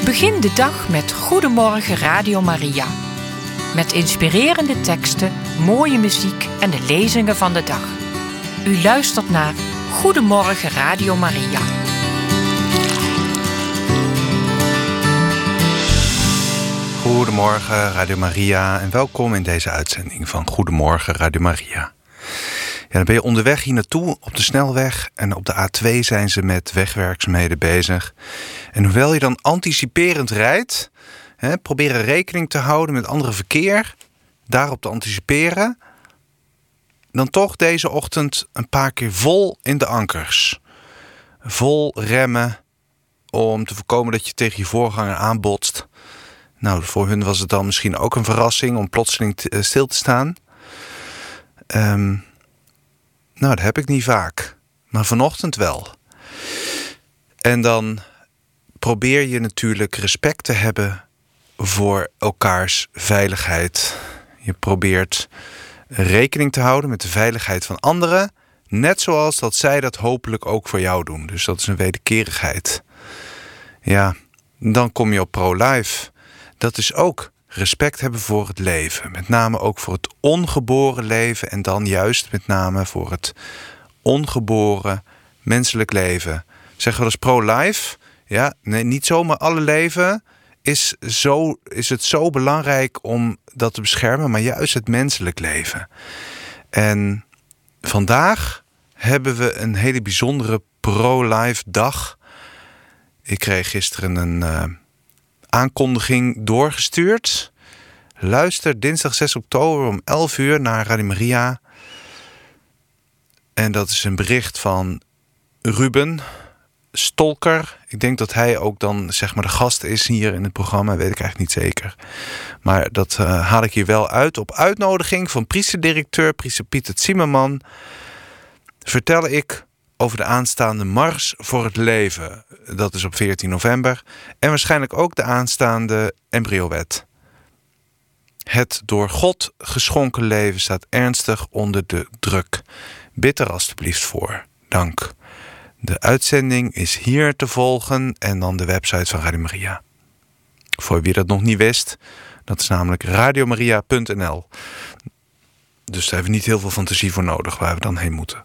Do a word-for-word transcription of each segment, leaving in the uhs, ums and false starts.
Begin de dag met Goedemorgen Radio Maria. Met inspirerende teksten, mooie muziek en de lezingen van de dag. U luistert naar Goedemorgen Radio Maria. Goedemorgen Radio Maria en welkom in deze uitzending van Goedemorgen Radio Maria. Ja, dan ben je onderweg hier naartoe op de snelweg en op de A twee zijn ze met wegwerkzaamheden bezig. En hoewel je dan anticiperend rijdt, hè, proberen rekening te houden met andere verkeer, daarop te anticiperen, dan toch deze ochtend een paar keer vol in de ankers. Vol remmen om te voorkomen dat je tegen je voorganger aanbotst. Nou, voor hun was het dan misschien ook een verrassing om plotseling t- stil te staan. Um, nou, dat heb ik niet vaak. Maar vanochtend wel. En dan probeer je natuurlijk respect te hebben voor elkaars veiligheid. Je probeert rekening te houden met de veiligheid van anderen, net zoals dat zij dat hopelijk ook voor jou doen. Dus dat is een wederkerigheid. Ja, dan kom je op pro-life. Dat is ook respect hebben voor het leven. Met name ook voor het ongeboren leven. En dan juist met name voor het ongeboren menselijk leven. Zeggen we dus pro-life? Ja, nee, niet zomaar alle leven is, zo, is het zo belangrijk om dat te beschermen. Maar juist het menselijk leven. En vandaag hebben we een hele bijzondere pro-life dag. Ik kreeg gisteren een Uh, aankondiging doorgestuurd. Luister dinsdag zes oktober om elf uur naar Radio Maria. En dat is een bericht van Ruben Stolker. Ik denk dat hij ook dan zeg maar de gast is hier in het programma. Weet ik eigenlijk niet zeker. Maar dat uh, haal ik hier wel uit. Op uitnodiging van priesterdirecteur, priester Pieter Zimmerman, vertel ik over de aanstaande Mars voor het Leven. Dat is op veertien november. En waarschijnlijk ook de aanstaande embryowet. Het door God geschonken leven staat ernstig onder de druk. Bid er alstublieft voor. Dank. De uitzending is hier te volgen en dan de website van Radio Maria. Voor wie dat nog niet wist, dat is namelijk radiomaria punt n l. Dus daar hebben we niet heel veel fantasie voor nodig waar we dan heen moeten.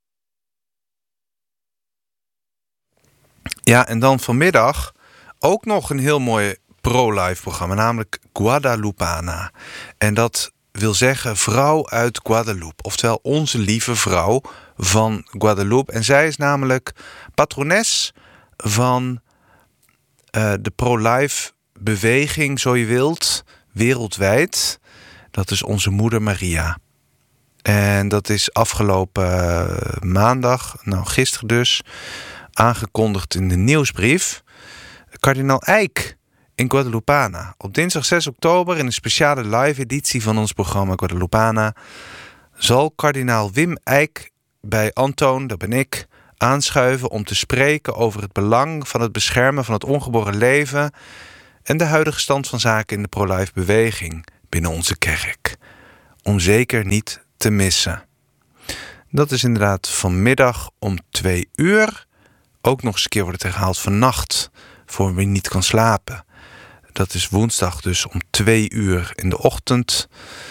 Ja, en dan vanmiddag ook nog een heel mooi pro-life programma, namelijk Guadalupana. En dat wil zeggen vrouw uit Guadeloupe, oftewel onze lieve vrouw van Guadeloupe. En zij is namelijk patrones van uh, de pro-life beweging, zo je wilt, wereldwijd. Dat is onze moeder Maria. En dat is afgelopen uh, maandag, nou gisteren dus, aangekondigd in de nieuwsbrief. Kardinaal Eijk in Guadalupana. Op dinsdag zes oktober in een speciale live editie van ons programma Guadalupana zal kardinaal Wim Eijk bij Antoon, dat ben ik, aanschuiven om te spreken over het belang van het beschermen van het ongeboren leven en de huidige stand van zaken in de pro-life beweging binnen onze kerk. Om zeker niet te missen. Dat is inderdaad vanmiddag om twee uur. Ook nog eens een keer wordt het herhaald vannacht, voor wie niet kan slapen. Dat is woensdag dus om twee uur in de ochtend.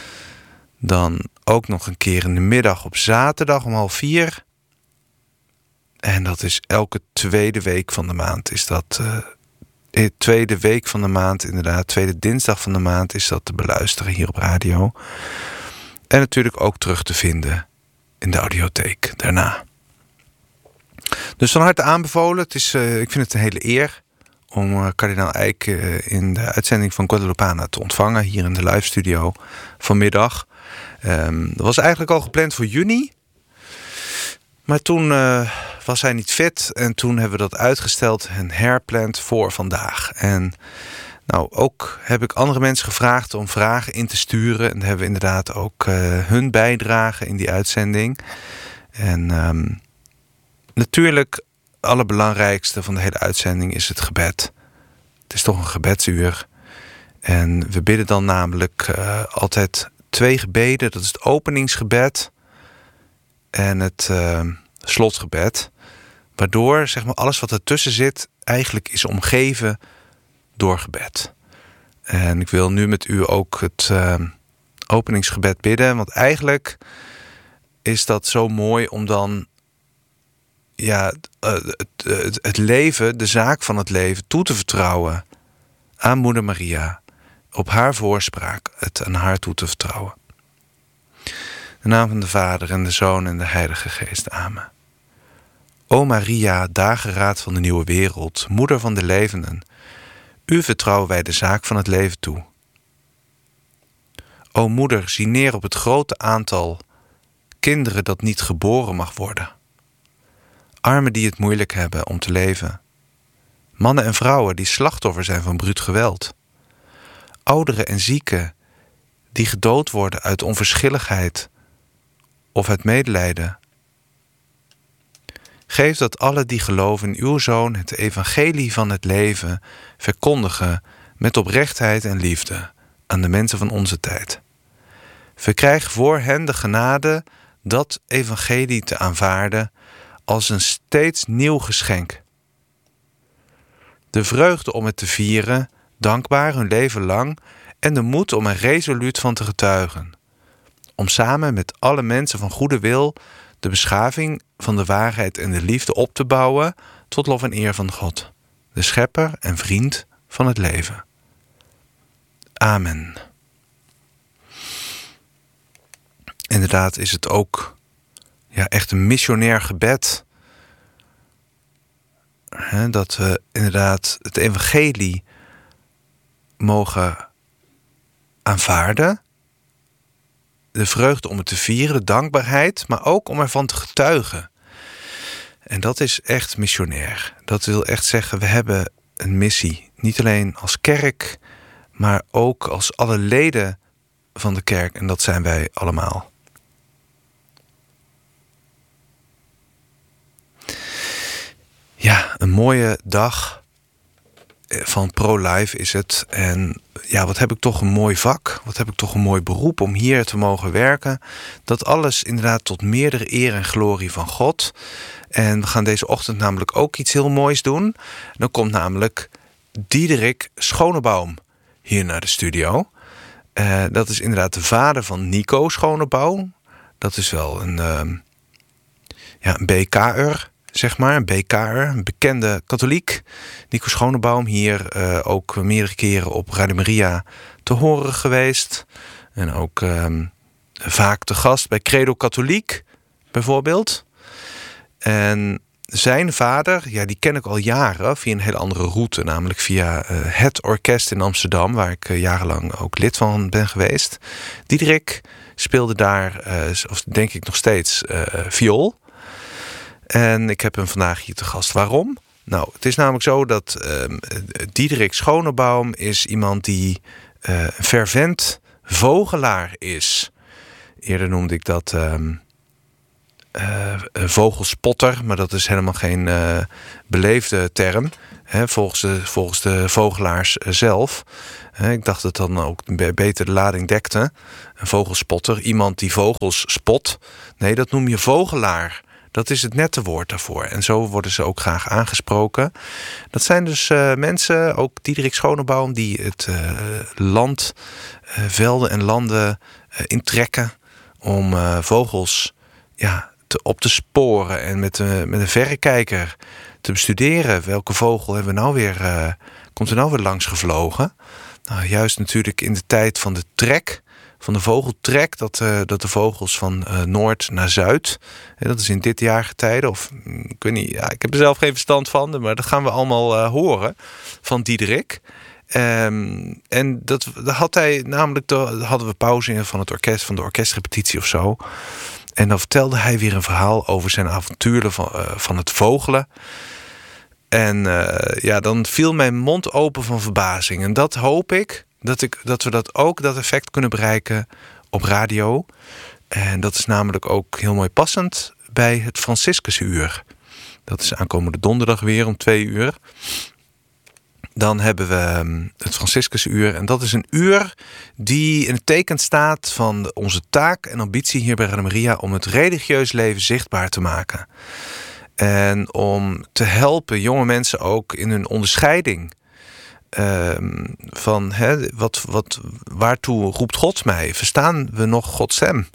Dan ook nog een keer in de middag op zaterdag om half vier. En dat is elke tweede week van de maand. Is dat uh, tweede week van de maand, inderdaad. Tweede dinsdag van de maand is dat te beluisteren hier op radio. En natuurlijk ook terug te vinden in de audiotheek daarna. Dus van harte aanbevolen. Het is, uh, ik vind het een hele eer om uh, kardinaal Eijk uh, in de uitzending van Guadalupana te ontvangen. Hier in de live studio vanmiddag. Um, dat was eigenlijk al gepland voor juni. Maar toen uh, was hij niet fit. En toen hebben we dat uitgesteld en herpland voor vandaag. En nou, ook heb ik andere mensen gevraagd om vragen in te sturen. En hebben we inderdaad ook uh, hun bijdrage in die uitzending. En Um, natuurlijk, het allerbelangrijkste van de hele uitzending is het gebed. Het is toch een gebedsuur. En we bidden dan namelijk uh, altijd twee gebeden. Dat is het openingsgebed en het uh, slotgebed. Waardoor zeg maar, alles wat ertussen zit eigenlijk is omgeven door gebed. En ik wil nu met u ook het uh, openingsgebed bidden. Want eigenlijk is dat zo mooi om dan ja, het, het, het leven, de zaak van het leven, toe te vertrouwen aan Moeder Maria. Op haar voorspraak het aan haar toe te vertrouwen. In de naam van de Vader en de Zoon en de Heilige Geest. Amen. O Maria, dageraad van de nieuwe wereld, moeder van de levenden, u vertrouwen wij de zaak van het leven toe. O moeder, zie neer op het grote aantal kinderen dat niet geboren mag worden. Armen die het moeilijk hebben om te leven. Mannen en vrouwen die slachtoffer zijn van bruut geweld. Ouderen en zieken die gedood worden uit onverschilligheid of uit medelijden. Geef dat alle die geloven in uw Zoon het evangelie van het leven verkondigen met oprechtheid en liefde aan de mensen van onze tijd. Verkrijg voor hen de genade dat evangelie te aanvaarden als een steeds nieuw geschenk. De vreugde om het te vieren, dankbaar hun leven lang, en de moed om er resoluut van te getuigen. Om samen met alle mensen van goede wil de beschaving van de waarheid en de liefde op te bouwen tot lof en eer van God, de schepper en vriend van het leven. Amen. Inderdaad is het ook ja, echt een missionair gebed. He, dat we inderdaad het evangelie mogen aanvaarden. De vreugde om het te vieren, de dankbaarheid, maar ook om ervan te getuigen. En dat is echt missionair. Dat wil echt zeggen, we hebben een missie. Niet alleen als kerk, maar ook als alle leden van de kerk. En dat zijn wij allemaal. Ja, een mooie dag van pro-life is het. En ja, wat heb ik toch een mooi vak. Wat heb ik toch een mooi beroep om hier te mogen werken. Dat alles inderdaad tot meerdere eer en glorie van God. En we gaan deze ochtend namelijk ook iets heel moois doen. Dan komt namelijk Diederik Schonebaum hier naar de studio. Uh, dat is inderdaad de vader van Nico Schonebaum. Dat is wel een, uh, ja, een B K'er. Zeg maar, een B K'er, een bekende katholiek. Nico Schonebaum, hier uh, ook meerdere keren op Radio Maria te horen geweest. En ook um, vaak te gast bij Credo Katholiek, bijvoorbeeld. En zijn vader, ja, die ken ik al jaren via een hele andere route. Namelijk via uh, het orkest in Amsterdam, waar ik uh, jarenlang ook lid van ben geweest. Diederik speelde daar, uh, of denk ik nog steeds, uh, viool. En ik heb hem vandaag hier te gast. Waarom? Nou, het is namelijk zo dat uh, Diederik Schonebaum is iemand die uh, een fervent vogelaar is. Eerder noemde ik dat uh, uh, vogelspotter, maar dat is helemaal geen uh, beleefde term. Hè, volgens, de, volgens de vogelaars zelf. Hè, ik dacht dat dan ook beter de lading dekte. Een vogelspotter, iemand die vogels spot. Nee, dat noem je vogelaar. Dat is het nette woord daarvoor. En zo worden ze ook graag aangesproken. Dat zijn dus uh, mensen, ook Diederik Schonebaum, die het uh, land, uh, velden en landen uh, intrekken om uh, vogels ja, te, op te sporen en met, uh, met een verrekijker te bestuderen. Welke vogel hebben we nou weer, uh, komt er nou weer langs gevlogen? Nou, juist natuurlijk in de tijd van de trek. Van de vogeltrek, dat, uh, dat de vogels van uh, noord naar zuid. En dat is in dit jaargetijde, of ik weet niet, ja, ik heb er zelf geen verstand van, maar dat gaan we allemaal uh, horen van Diederik. Um, en dat, dat had hij namelijk, dat hadden we pauze in van het orkest, van de orkestrepetitie of zo. En dan vertelde hij weer een verhaal over zijn avonturen van, uh, van het vogelen. En uh, ja, dan viel mijn mond open van verbazing. En dat hoop ik. Dat, ik, dat we dat ook, dat effect kunnen bereiken op radio. En dat is namelijk ook heel mooi passend bij het Franciscusuur. Dat is aankomende donderdag weer om twee uur. Dan hebben we het Franciscusuur. En dat is een uur die in het teken staat van onze taak en ambitie hier bij Radio Maria om het religieus leven zichtbaar te maken. En om te helpen jonge mensen ook in hun onderscheiding Uh, van hè, wat, wat, waartoe roept God mij? Verstaan we nog Gods stem?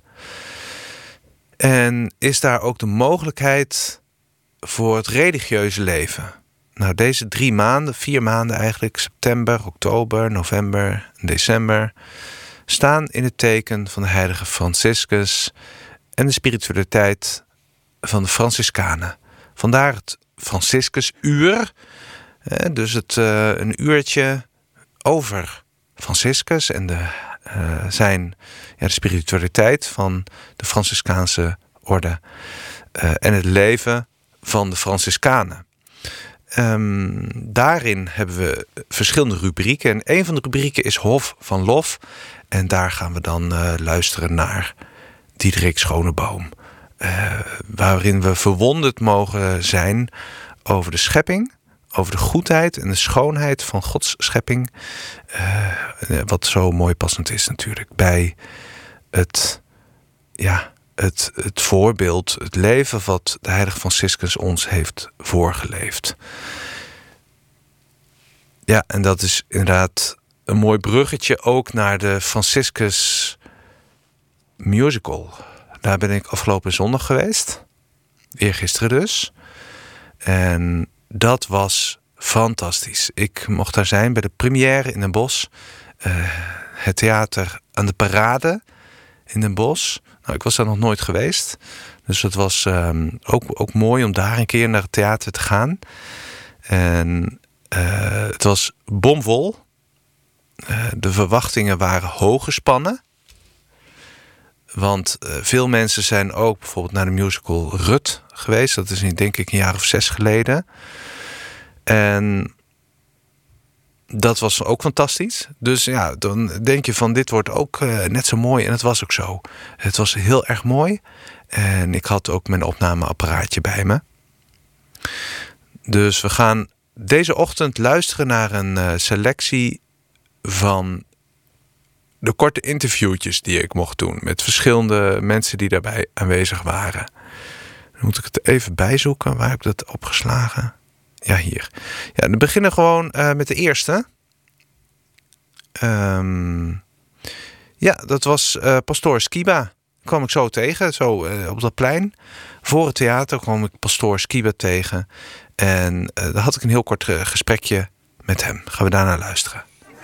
En is daar ook de mogelijkheid voor het religieuze leven? Nou, deze drie maanden, vier maanden eigenlijk, september, oktober, november en december, staan in het teken van de heilige Franciscus en de spiritualiteit van de Franciscanen. Vandaar het Franciscusuur, dus het, uh, een uurtje over Franciscus en de, uh, zijn, ja, de spiritualiteit van de Franciscaanse orde uh, en het leven van de Franciscanen. Um, daarin hebben we verschillende rubrieken. En een van de rubrieken is Hof van Lof. En daar gaan we dan uh, luisteren naar Diederik Schoneboom. Uh, waarin we verwonderd mogen zijn over de schepping, over de goedheid en de schoonheid van Gods schepping. Uh, wat zo mooi passend is natuurlijk bij het, ja, het, het voorbeeld, het leven wat de heilige Franciscus ons heeft voorgeleefd. Ja, en dat is inderdaad een mooi bruggetje ook naar de Franciscus Musical. Daar ben ik afgelopen zondag geweest. Eergisteren dus. En dat was fantastisch. Ik mocht daar zijn bij de première in Den Bosch. Uh, het theater aan de Parade in Den Bosch. Nou, ik was daar nog nooit geweest. Dus het was um, ook, ook mooi om daar een keer naar het theater te gaan. En uh, het was bomvol. Uh, de verwachtingen waren hoog gespannen. Want uh, veel mensen zijn ook bijvoorbeeld naar de musical Rut geweest. Dat is denk ik een jaar of zes geleden. En dat was ook fantastisch. Dus ja, dan denk je van dit wordt ook uh, net zo mooi. En het was ook zo. Het was heel erg mooi. En ik had ook mijn opnameapparaatje bij me. Dus we gaan deze ochtend luisteren naar een uh, selectie van de korte interviewtjes die ik mocht doen met verschillende mensen die daarbij aanwezig waren. Dan moet ik het even bijzoeken. Waar heb ik dat opgeslagen? Ja, hier. Ja, we beginnen gewoon uh, met de eerste. Um, ja, dat was uh, Pastoor Skiba. Kwam ik zo tegen, zo uh, op dat plein. Voor het theater kwam ik Pastoor Skiba tegen. En uh, daar had ik een heel kort uh, gesprekje met hem. Gaan we daarna luisteren.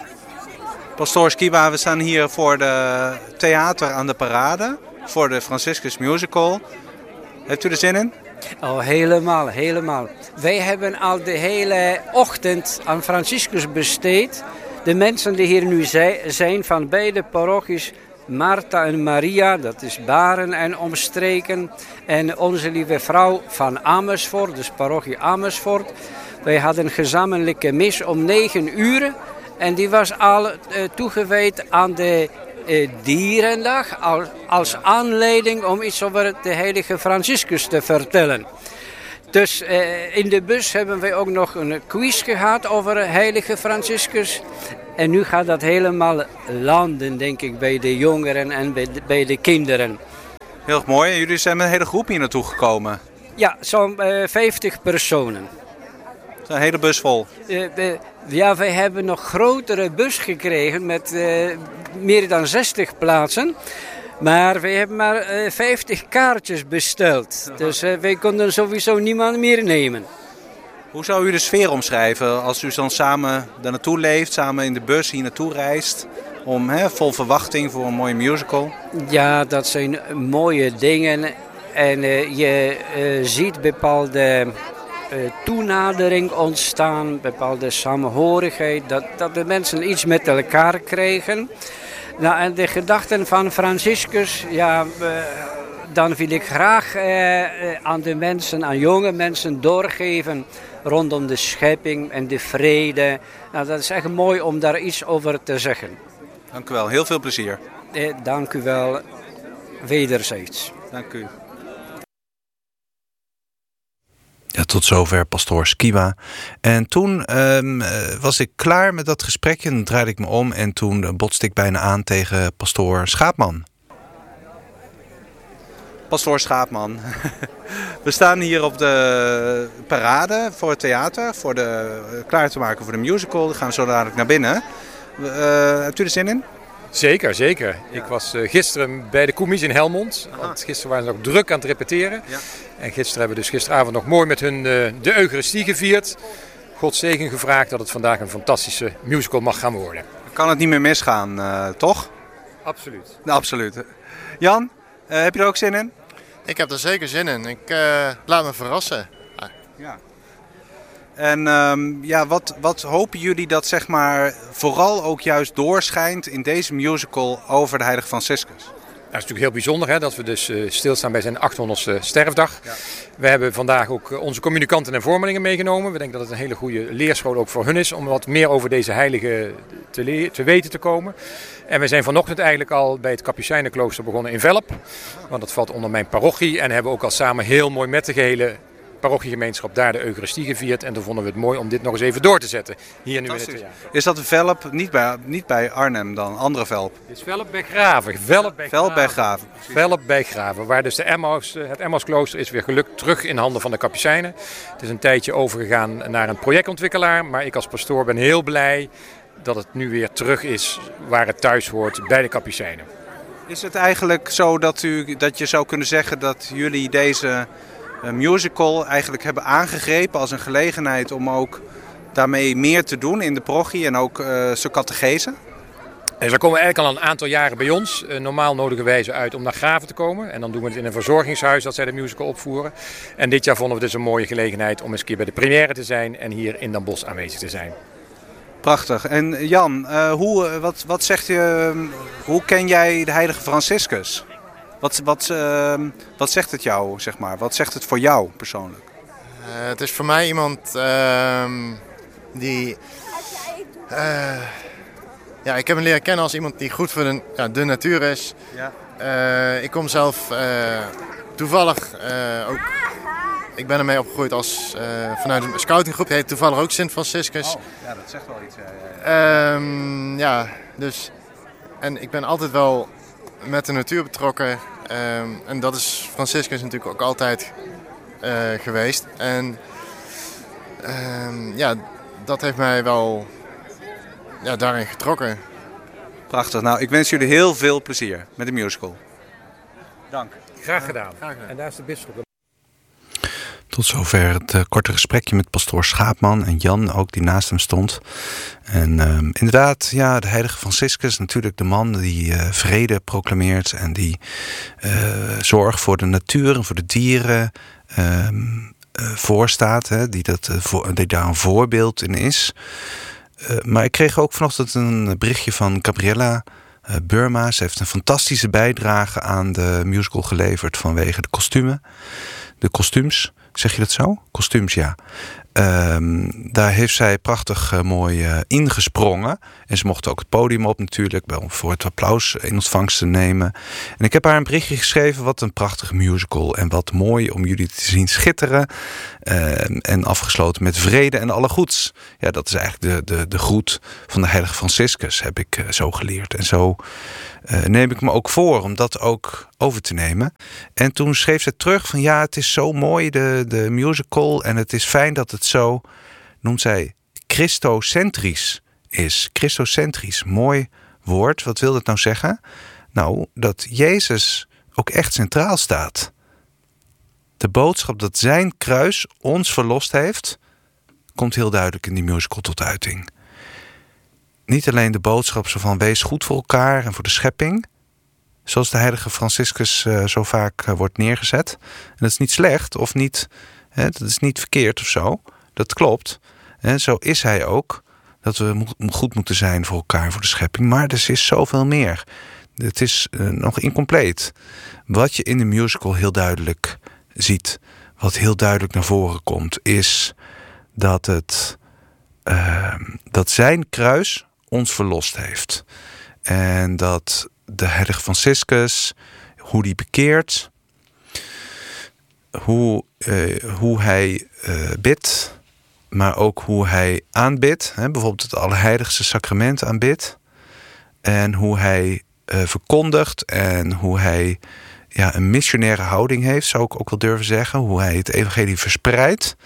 Pastoor Skiba, we staan hier voor de theater aan de Parade. Voor de Franciscus Musical. Heeft u er zin in? Oh, helemaal, helemaal. Wij hebben al de hele ochtend aan Franciscus besteed. De mensen die hier nu zijn van beide parochies, Martha en Maria, dat is Baren en omstreken. En onze lieve vrouw van Amersfoort, dus parochie Amersfoort. Wij hadden een gezamenlijke mis om negen uur. En die was al uh, toegewijd aan de uh, dierendag als, als aanleiding om iets over de heilige Franciscus te vertellen. Dus uh, in de bus hebben wij ook nog een quiz gehad over heilige Franciscus. En nu gaat dat helemaal landen, denk ik, bij de jongeren en bij de, bij de kinderen. Heel erg mooi. En jullie zijn met een hele groep hier naartoe gekomen? Ja, zo'n uh, vijftig personen. Een hele bus vol? Uh, uh, ja, wij hebben een nog grotere bus gekregen met uh, meer dan zestig plaatsen. Maar wij hebben maar uh, vijftig kaartjes besteld. Uh-huh. Dus uh, wij konden sowieso niemand meer nemen. Hoe zou u de sfeer omschrijven als u dan samen daar naartoe leeft, samen in de bus hier naartoe reist, om hè, vol verwachting voor een mooie musical? Ja, dat zijn mooie dingen. En uh, je uh, ziet bepaalde uh, toenadering ontstaan, bepaalde samenhorigheid, dat, dat de mensen iets met elkaar krijgen. Nou, en de gedachten van Franciscus, ja, uh, dan wil ik graag uh, aan de mensen, aan jonge mensen doorgeven rondom de schepping en de vrede. Nou, dat is echt mooi om daar iets over te zeggen. Dank u wel, heel veel plezier. Eh, dank u wel, wederzijds. Dank u. Ja, tot zover Pastoor Skiba. En toen um, was ik klaar met dat gesprekje. Dan draaide ik me om en toen botste ik bijna aan tegen Pastoor Schaapman. Pastoor Schaapman. We staan hier op de parade voor het theater, voor de, klaar te maken voor de musical. Dan gaan we zo dadelijk naar binnen. Uh, hebt u er zin in? Zeker, zeker. Ja. Ik was uh, gisteren bij de Koemies in Helmond. Aha. Want gisteren waren ze nog druk aan het repeteren. Ja. En gisteren hebben we dus gisteravond nog mooi met hun uh, de Eucharistie gevierd. God zegen gevraagd dat het vandaag een fantastische musical mag gaan worden. Kan het niet meer misgaan, uh, toch? Absoluut. Nou, absoluut. Jan, uh, heb je er ook zin in? Ik heb er zeker zin in. Ik uh, laat me verrassen. Ah. Ja. En um, ja, wat, wat hopen jullie dat zeg maar vooral ook juist doorschijnt in deze musical over de heilige Franciscus? Dat is natuurlijk heel bijzonder hè, dat we dus uh, stilstaan bij zijn achthonderdste sterfdag. Ja. We hebben vandaag ook uh, onze communicanten en vormelingen meegenomen. We denken dat het een hele goede leerschool ook voor hun is om wat meer over deze heilige te, le- te weten te komen. En we zijn vanochtend eigenlijk al bij het Kapucijnenklooster begonnen in Velp. Want dat valt onder mijn parochie en hebben ook al samen heel mooi met de gehele parochiegemeenschap daar de Eucharistie gevierd. En toen vonden we het mooi om dit nog eens even door te zetten. Hier nu in het theater. Is dat Velp, niet bij, niet bij Arnhem dan, andere Velp? Het is Velp bij Graven. Velp bij Velp bij Graven. Velp bij Graven. Waar dus de Emmaus, het Emmausklooster is weer gelukt terug in handen van de Kapucijnen. Het is een tijdje overgegaan naar een projectontwikkelaar. Maar ik als pastoor ben heel blij dat het nu weer terug is waar het thuis hoort bij de Kapucijnen. Is het eigenlijk zo dat, u, dat je zou kunnen zeggen dat jullie deze musical eigenlijk hebben aangegrepen als een gelegenheid om ook daarmee meer te doen in de parochie en ook uh, zo'n catechese? En ze komen eigenlijk al een aantal jaren bij ons. Uh, normaal nodigen wij ze uit om naar Graven te komen. En dan doen we het in een verzorgingshuis dat zij de musical opvoeren. En dit jaar vonden we dus een mooie gelegenheid om eens een keer bij de première te zijn en hier in Den Bosch aanwezig te zijn. Prachtig. En Jan, uh, hoe, wat, wat zegt je, hoe ken jij de heilige Franciscus? Wat, wat, uh, wat zegt het jou, zeg maar? Wat zegt het voor jou persoonlijk? Uh, het is voor mij iemand uh, die... Uh, ja, ik heb hem leren kennen als iemand die goed voor de, ja, de natuur is. Ja. Uh, ik kom zelf uh, toevallig uh, ook... Ik ben ermee opgegroeid als, uh, vanuit een scoutinggroep. Die heet toevallig ook Sint Franciscus. Oh, ja, dat zegt wel iets. Ja, ja, ja. Um, ja, dus... En ik ben altijd wel met de natuur betrokken. Um, en dat is Franciscus natuurlijk ook altijd uh, geweest. En um, ja, dat heeft mij wel ja, daarin getrokken. Prachtig. Nou, ik wens jullie heel veel plezier met de musical. Dank. Graag gedaan. Uh, graag gedaan. En daar is de bisschop. Tot zover het uh, korte gesprekje met pastoor Schaapman en Jan ook die naast hem stond. En uh, inderdaad, ja, de heilige Franciscus, natuurlijk de man die uh, vrede proclameert en die uh, zorg voor de natuur en voor de dieren uh, uh, voorstaat, hè, die, dat, uh, voor, die daar een voorbeeld in is. Uh, maar ik kreeg ook vanochtend een berichtje van Gabriella uh, Burma. Ze heeft een fantastische bijdrage aan de musical geleverd vanwege de kostumen. De kostuums. Zeg je dat zo? Kostuums, ja. Um, daar heeft zij prachtig uh, mooi uh, ingesprongen. En ze mocht ook het podium op natuurlijk, voor het applaus in ontvangst te nemen. En ik heb haar een berichtje geschreven, wat een prachtige musical. En wat mooi om jullie te zien schitteren. Uh, en afgesloten met vrede en alle goeds. Ja, dat is eigenlijk de, de, de groet van de heilige Franciscus, heb ik uh, zo geleerd. En zo uh, neem ik me ook voor om dat ook over te nemen. En toen schreef ze terug van ja, het is zo mooi, de, de musical. En het is fijn dat het zo, noemt zij, christocentrisch is. Christocentrisch, mooi woord. Wat wil dat nou zeggen? Nou, dat Jezus ook echt centraal staat. De boodschap dat zijn kruis ons verlost heeft, komt heel duidelijk in die musical tot uiting. Niet alleen de boodschap zo van wees goed voor elkaar en voor de schepping, zoals de heilige Franciscus uh, zo vaak uh, wordt neergezet. En dat is niet slecht of niet, hè, dat is niet verkeerd of zo. Dat klopt. En zo is hij ook. Dat we mo- goed moeten zijn voor elkaar, voor de schepping. Maar er is zoveel meer. Het is uh, nog incompleet. Wat je in de musical heel duidelijk ziet, wat heel duidelijk naar voren komt, is dat het uh, dat zijn kruis ons verlost heeft. En dat de heilige Franciscus, hoe die bekeert, hoe, uh, hoe hij uh, bidt, maar ook hoe hij aanbidt, hè, bijvoorbeeld het Allerheiligste Sacrament aanbidt, en hoe hij uh, verkondigt en hoe hij ja, een missionaire houding heeft, zou ik ook wel durven zeggen. Hoe hij het evangelie verspreidt.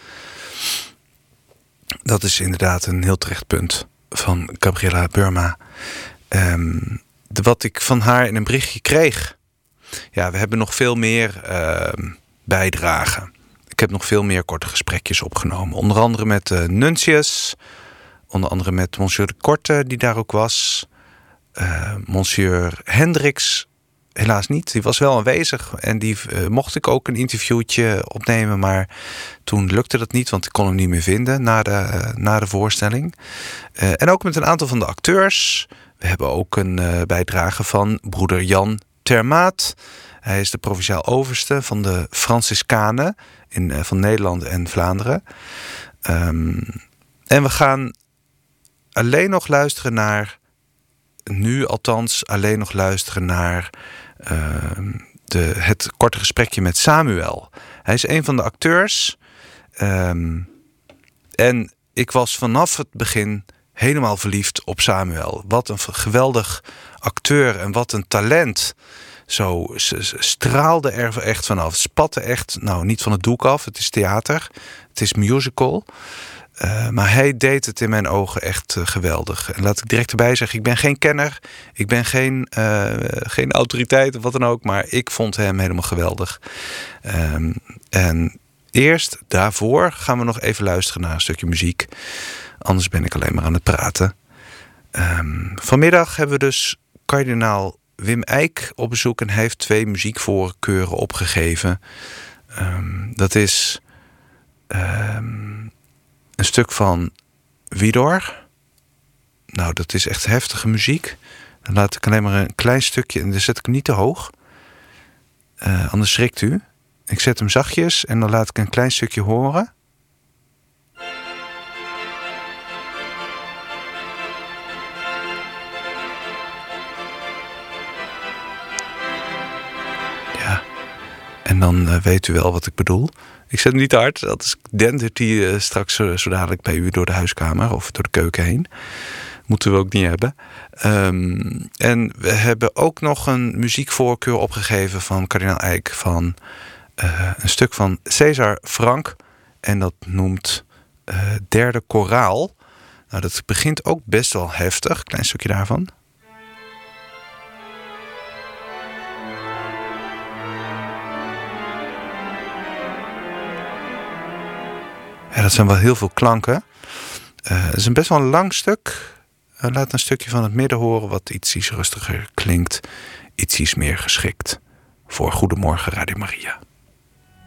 Dat is inderdaad een heel terecht punt van Gabriella Burma. Um, de, wat ik van haar in een berichtje kreeg. Ja, we hebben nog veel meer uh, bijdragen. Ik heb nog veel meer korte gesprekjes opgenomen. Onder andere met uh, Nuncius. Onder andere met monsieur de Korte, die daar ook was. Uh, monsieur Hendricks, helaas niet. Die was wel aanwezig en die uh, mocht ik ook een interviewtje opnemen. Maar toen lukte dat niet, want ik kon hem niet meer vinden na de, uh, na de voorstelling. Uh, en ook met een aantal van de acteurs. We hebben ook een uh, bijdrage van broeder Jan Termaat. Hij is de provinciaal overste van de Franciscanen in, uh, van Nederland en Vlaanderen. Um, en we gaan alleen nog luisteren naar, nu althans alleen nog luisteren naar uh, de, het korte gesprekje met Samuel. Hij is een van de acteurs. Um, en ik was vanaf het begin helemaal verliefd op Samuel. Wat een geweldig acteur en wat een talent. Zo straalde er echt vanaf. Spatte echt, nou niet van het doek af. Het is theater. Het is musical. Uh, maar hij deed het in mijn ogen echt uh, geweldig. En laat ik direct erbij zeggen, ik ben geen kenner. Ik ben geen, uh, geen autoriteit of wat dan ook. Maar ik vond hem helemaal geweldig. Um, en eerst daarvoor gaan we nog even luisteren naar een stukje muziek. Anders ben ik alleen maar aan het praten. Um, vanmiddag hebben we dus kardinaal Wim Eijk op bezoek. En hij heeft twee muziekvoorkeuren opgegeven. Um, dat is Um, een stuk van Widor. Nou, dat is echt heftige muziek. Dan laat ik alleen maar een klein stukje en dan zet ik hem niet te hoog. Uh, anders schrikt u. Ik zet hem zachtjes en dan laat ik een klein stukje horen. Ja. En dan uh, weet u wel wat ik bedoel. Ik zet hem niet te hard. Dat is dendert die uh, straks uh, zo dadelijk bij u door de huiskamer of door de keuken heen. Moeten we ook niet hebben. Um, en we hebben ook nog een muziekvoorkeur opgegeven van kardinaal Eijk van uh, een stuk van César Franck. En dat noemt uh, Derde Koraal. Nou, dat begint ook best wel heftig. Klein stukje daarvan. Ja, dat zijn wel heel veel klanken. Uh, het is een best wel een lang stuk. Uh, laat een stukje van het midden horen wat iets rustiger klinkt. Iets meer geschikt voor Goedemorgen Radio Maria.